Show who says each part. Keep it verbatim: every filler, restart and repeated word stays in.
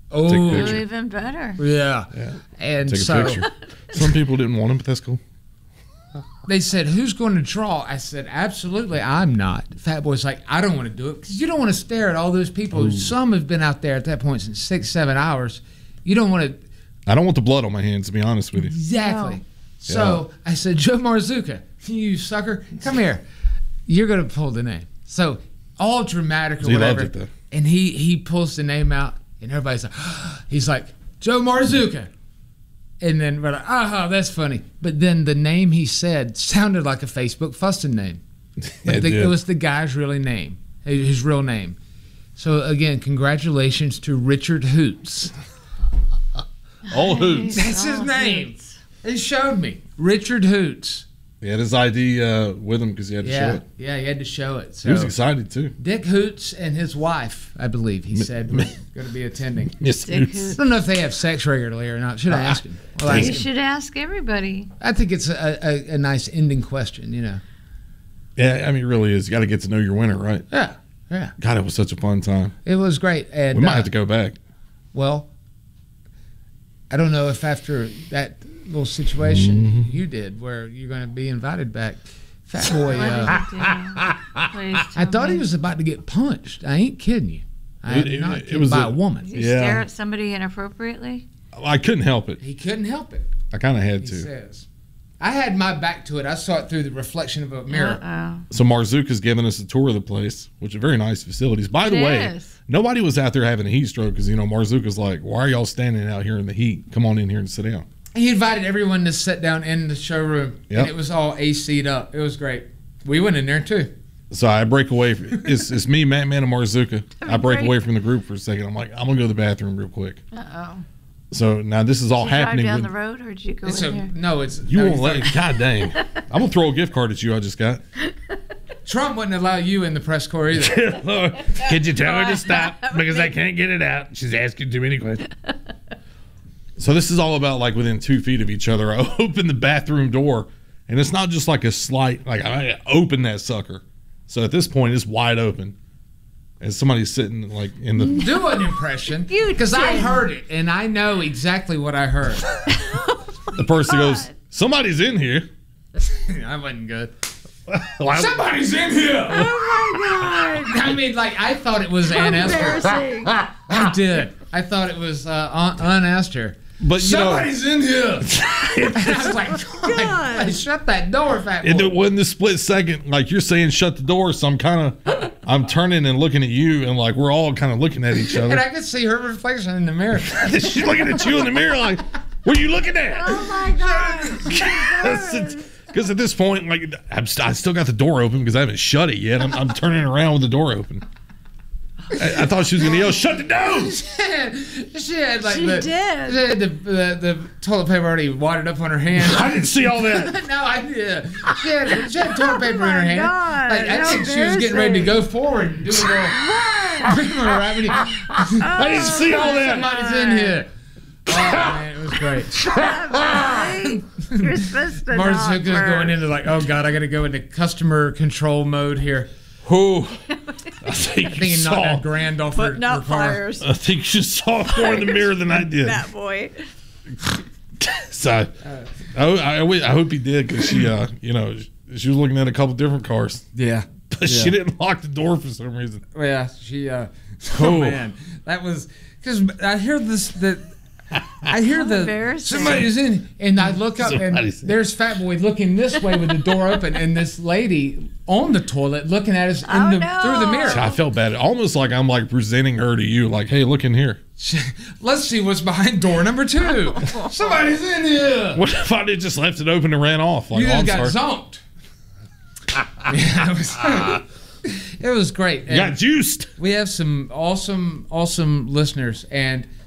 Speaker 1: Oh,
Speaker 2: Take a picture.
Speaker 3: Even better.
Speaker 1: Yeah.
Speaker 2: Yeah.
Speaker 1: And
Speaker 2: Take a
Speaker 1: so
Speaker 2: picture. Some people didn't want him, but that's cool.
Speaker 1: they said, who's going to draw? I said, absolutely, I'm not. Fat Boy's like, I don't want to do it because you don't want to stare at all those people. Ooh. Some have been out there at that point since six, seven hours. You don't want to.
Speaker 2: I don't want the blood on my hands, to be honest with you.
Speaker 1: Exactly.
Speaker 3: No.
Speaker 1: So yeah. I said, Joe Marzuka, you sucker, come here. You're going to pull the name. So all dramatic or
Speaker 2: so he
Speaker 1: whatever.
Speaker 2: loved it, though.
Speaker 1: And he, he pulls the name out, and everybody's like, he's like, Joe Marzuka. And then we're like, oh, that's funny. But then the name he said sounded like a Facebook fussing name. But
Speaker 2: it,
Speaker 1: the,
Speaker 2: did.
Speaker 1: it was the guy's really name, his real name. So again, congratulations to Richard Hoots.
Speaker 2: All Hoots.
Speaker 1: That's his name. He showed me. Richard Hoots.
Speaker 2: He had his I D uh, with him because he had to
Speaker 1: yeah,
Speaker 2: show it.
Speaker 1: Yeah, he had to show it. So
Speaker 2: he was excited, too.
Speaker 1: Dick Hoots and his wife, I believe, he said, were going to be attending.
Speaker 2: Miss
Speaker 3: Dick
Speaker 2: Hoots.
Speaker 1: I don't know if they have sex regularly or not. Should I ask him? Well, ask
Speaker 3: You
Speaker 1: him.
Speaker 3: should ask everybody.
Speaker 1: I think it's a, a, a nice ending question, you know.
Speaker 2: Yeah, I mean, it really is. You got to get to know your winner, right?
Speaker 1: Yeah, yeah.
Speaker 2: God, it was such a fun time.
Speaker 1: It was great. And
Speaker 2: We might
Speaker 1: uh,
Speaker 2: have to go back.
Speaker 1: Well, I don't know if after that little situation
Speaker 2: Mm-hmm.
Speaker 1: you did where you're going to be invited back. Fat Boy,
Speaker 3: What did
Speaker 1: uh,
Speaker 3: you do? Please
Speaker 1: I
Speaker 3: tell
Speaker 1: thought
Speaker 3: me.
Speaker 1: he was about to get punched. I ain't kidding you. I
Speaker 2: It-
Speaker 1: am
Speaker 2: it-
Speaker 1: not
Speaker 2: it
Speaker 1: kidding
Speaker 2: was
Speaker 1: by
Speaker 2: a-
Speaker 1: a woman.
Speaker 3: Did you
Speaker 2: Yeah.
Speaker 3: stare at somebody inappropriately?
Speaker 2: I couldn't help it.
Speaker 1: He couldn't help it,
Speaker 2: I kind of had
Speaker 1: he
Speaker 2: to.
Speaker 1: says. I had my back to it. I saw it through the reflection of a mirror.
Speaker 3: Uh-oh.
Speaker 2: So Marzuka's giving us a tour of the place, which are very nice facilities. By the
Speaker 3: It
Speaker 2: way,
Speaker 3: is.
Speaker 2: nobody was out there having a heat stroke because, you know, Marzuka's like, why are y'all standing out here in the heat? Come on in here and sit down.
Speaker 1: He invited everyone to sit down in the showroom,
Speaker 2: Yep.
Speaker 1: and it was all A C'd up. It was great. We went in there, too.
Speaker 2: So I break away. It's, it's me, Matt Man, and Marzuka. I break
Speaker 3: Great.
Speaker 2: away from the group for a second. I'm like, I'm going to go to the bathroom real quick.
Speaker 3: Uh-oh.
Speaker 2: So now this is all
Speaker 3: Did you drive
Speaker 2: happening.
Speaker 3: down
Speaker 2: with-
Speaker 3: the road, or did you go
Speaker 1: It's
Speaker 3: in
Speaker 1: a,
Speaker 3: there?
Speaker 1: no, it's
Speaker 2: You
Speaker 1: no,
Speaker 2: won't
Speaker 1: he's
Speaker 2: let
Speaker 1: like,
Speaker 2: God dang. I'm going to throw a gift card at you I just got.
Speaker 1: Trump wouldn't allow you in the press corps either.
Speaker 2: Could you tell her to stop? Because I can't get it out. She's asking too many questions. So this is all about like within two feet of each other. I open the bathroom door, and it's not just like a slight, like I open that sucker. So at this point, it's wide open. And somebody's sitting like in the.
Speaker 1: Do an impression,
Speaker 3: You
Speaker 1: because I
Speaker 3: did.
Speaker 1: heard it, and I know exactly what I heard.
Speaker 2: The person goes, somebody's in here.
Speaker 1: I wasn't good.
Speaker 2: Well,
Speaker 1: Somebody's in here.
Speaker 3: Oh my God!
Speaker 1: I mean, like I thought it was Ann Esther.
Speaker 3: Embarrassing.
Speaker 1: I did. I thought it was uh, Aunt, Aunt Esther.
Speaker 2: but you know,
Speaker 1: Somebody's in here. And I was like, God,
Speaker 3: God.
Speaker 1: like, shut that door, fat boy.
Speaker 2: and it wasn't the split second. Like you're saying, shut the door. So I'm kind of, I'm turning and looking at you, and like we're all kind of looking at each
Speaker 1: And
Speaker 2: other.
Speaker 1: I could see her reflection in the mirror.
Speaker 2: She's looking at you in the mirror, like, what are you looking at?
Speaker 3: Oh my God!
Speaker 2: Because at this point, like, I'm st- I still got the door open because I haven't shut it yet. I'm, I'm turning around with the door open. I, I thought she was going to yell, shut the door!
Speaker 1: She had like
Speaker 3: She
Speaker 1: the,
Speaker 3: did.
Speaker 1: She had the, the the toilet paper already wadded up on her hand.
Speaker 2: I didn't see all that.
Speaker 1: No, I did. She had, she had toilet paper in her hand.
Speaker 3: God,
Speaker 1: Like, I
Speaker 3: how
Speaker 1: think she was getting ready to go
Speaker 3: embarrassing.
Speaker 1: forward and do a little. right when you,
Speaker 2: I didn't see all that.
Speaker 1: somebody's in here. Oh man, it was great.
Speaker 3: Hey, you're supposed to knock
Speaker 1: Marzuka's
Speaker 3: first.
Speaker 1: going into like, oh god, I got to go into customer control mode here.
Speaker 2: Who? I think
Speaker 1: I
Speaker 2: you
Speaker 1: think he knocked
Speaker 2: saw.
Speaker 1: that grand off her,
Speaker 3: Putting out
Speaker 1: her car.
Speaker 3: fires.
Speaker 2: I think you saw more in the mirror than I did.
Speaker 3: That boy.
Speaker 2: So, I, I, I hope he did because she, uh, you know, she was looking at a couple different cars,
Speaker 1: Yeah.
Speaker 2: but she didn't lock the door for some reason.
Speaker 1: Yeah, she. Uh,
Speaker 2: Oh.
Speaker 1: oh man, that was because I hear this. That I hear the
Speaker 3: embarrassing.
Speaker 1: somebody's in, and I look up, and
Speaker 2: Somebody's in.
Speaker 1: there's Fat Boy looking this way with the door open, and this lady on the toilet looking at us in
Speaker 3: Oh,
Speaker 1: the,
Speaker 3: no.
Speaker 1: through the mirror.
Speaker 2: So I felt bad, almost like I'm like presenting her to you, like, hey, look in here.
Speaker 1: Let's see what's behind door number two. Somebody's in here.
Speaker 2: What if I did just left it open and ran off? Like,
Speaker 1: You
Speaker 2: oh, I'm
Speaker 1: just got
Speaker 2: sorry.
Speaker 1: zonked. Yeah, it was, it was great.
Speaker 2: You got
Speaker 1: And
Speaker 2: juiced.
Speaker 1: we have some awesome, awesome listeners, and